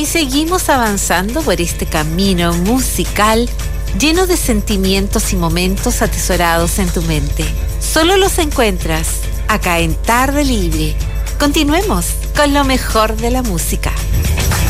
y seguimos avanzando por este camino musical lleno de sentimientos y momentos atesorados en tu mente. Solo los encuentras acá en Tarde Libre. Continuemos con lo mejor de la música.